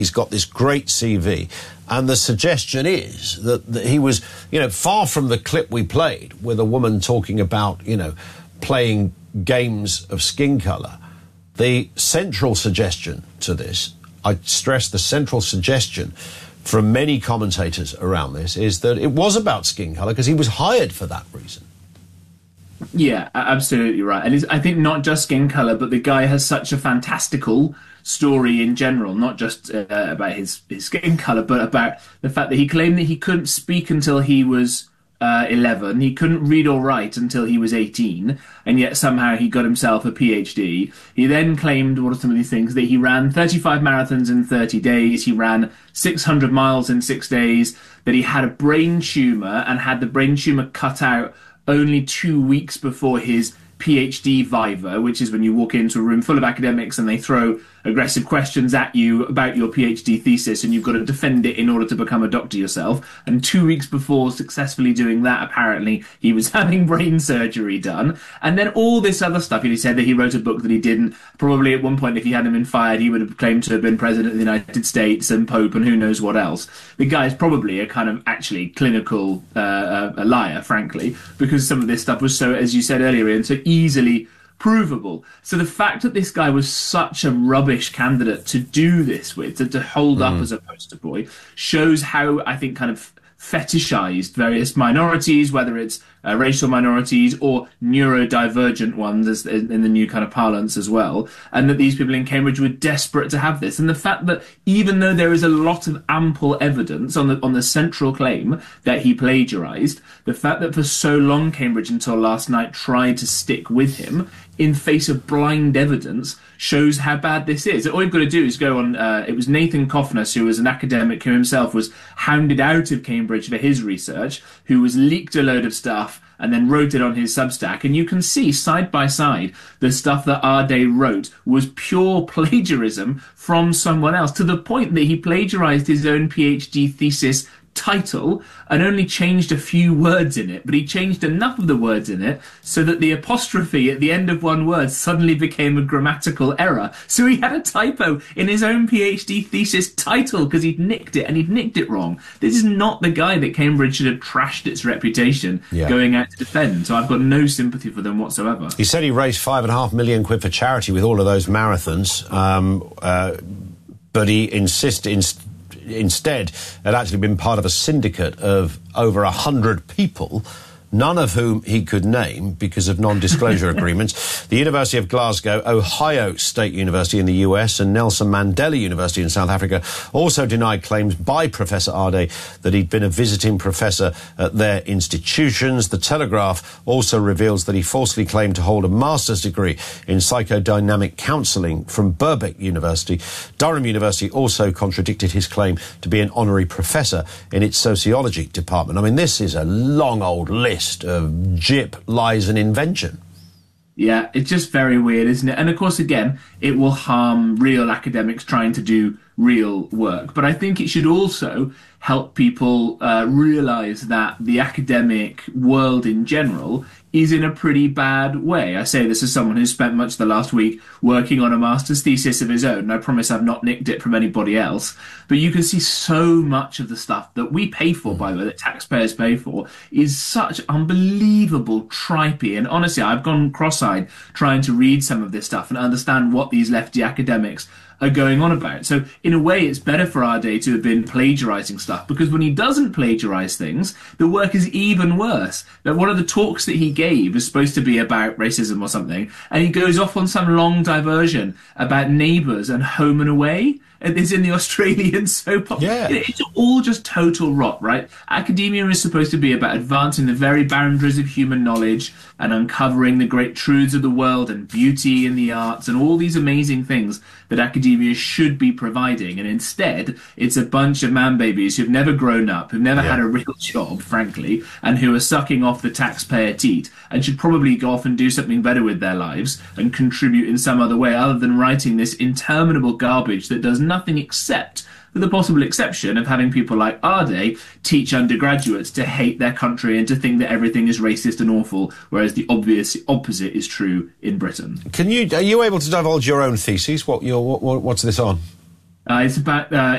He's got this great CV, and the suggestion is that he was, far from the clip we played with a woman talking about, playing games of skin colour. The central suggestion to this, I stress the central suggestion from many commentators around this, is that it was about skin colour because he was hired for that reason. Yeah, absolutely right. And I think not just skin colour, but the guy has such a fantastical story in general, not just about his skin colour, but about the fact that he claimed that he couldn't speak until he was 11. He couldn't read or write until he was 18, and yet somehow he got himself a PhD. He then claimed, what are some of these things, that he ran 35 marathons in 30 days, he ran 600 miles in 6 days, that he had a brain tumour and had the brain tumour cut out only 2 weeks before his PhD viva, which is when you walk into a room full of academics and they throw aggressive questions at you about your PhD thesis and you've got to defend it in order to become a doctor yourself. And 2 weeks before successfully doing that, apparently, he was having brain surgery done. And then all this other stuff. He said that he wrote a book that he didn't. Probably at one point, if he hadn't been fired, he would have claimed to have been president of the United States and Pope and who knows what else. The guy is probably a kind of actually clinical a liar, frankly, because some of this stuff was so, as you said earlier, Ian, so easily provable. So the fact that this guy was such a rubbish candidate to do this with, to hold up as a poster boy, shows how, I think, kind of fetishized various minorities, whether it's racial minorities or neurodivergent ones, as in the new kind of parlance as well, and that these people in Cambridge were desperate to have this. And the fact that even though there is a lot of ample evidence on the central claim that he plagiarized, the fact that for so long Cambridge until last night tried to stick with him in face of blind evidence shows how bad this is. All you've got to do is go on, it was Nathan Coffness, who was an academic who himself was hounded out of Cambridge for his research, who was leaked a load of stuff and then wrote it on his Substack. And you can see side by side the stuff that Ardé wrote was pure plagiarism from someone else, to the point that he plagiarized his own PhD thesis title and only changed a few words in it, but he changed enough of the words in it so that the apostrophe at the end of one word suddenly became a grammatical error. So he had a typo in his own PhD thesis title because he'd nicked it, and he'd nicked it wrong. This is not the guy that Cambridge should have trashed its reputation going out to defend, so I've got no sympathy for them whatsoever. He said he raised £5.5 million for charity with all of those marathons, but he instead had actually been part of a syndicate of over 100 people, none of whom he could name because of non-disclosure agreements. The University of Glasgow, Ohio State University in the US, and Nelson Mandela University in South Africa also denied claims by Professor Ardé that he'd been a visiting professor at their institutions. The Telegraph also reveals that he falsely claimed to hold a master's degree in psychodynamic counselling from Birkbeck University. Durham University also contradicted his claim to be an honorary professor in its sociology department. I mean, this is a long old list of jip, lies and invention. Yeah, it's just very weird, isn't it? And of course, again, it will harm real academics trying to do real work. But I think it should also help people realise that the academic world in general is in a pretty bad way. I say this as someone who's spent much of the last week working on a master's thesis of his own, and I promise I've not nicked it from anybody else. But you can see so much of the stuff that we pay for, by the way, that taxpayers pay for, is such unbelievable tripey. And honestly, I've gone cross-eyed trying to read some of this stuff and understand what these lefty academics are going on about. So in a way, it's better for Ardé to have been plagiarizing stuff, because when he doesn't plagiarize things, the work is even worse. That one of the talks that he gave is supposed to be about racism or something, and he goes off on some long diversion about Neighbours and Home and Away. It's in the Australian soap opera. Yeah. It's all just total rot, right? Academia is supposed to be about advancing the very boundaries of human knowledge and uncovering the great truths of the world and beauty in the arts and all these amazing things that academia should be providing. And instead, it's a bunch of man-babies who've never grown up, who've never had a real job, frankly, and who are sucking off the taxpayer teat and should probably go off and do something better with their lives and contribute in some other way other than writing this interminable garbage that does nothing except, with the possible exception of having people like Ardé teach undergraduates to hate their country and to think that everything is racist and awful, whereas the obvious opposite is true in Britain. Are you able to divulge your own thesis? What's this on? It's about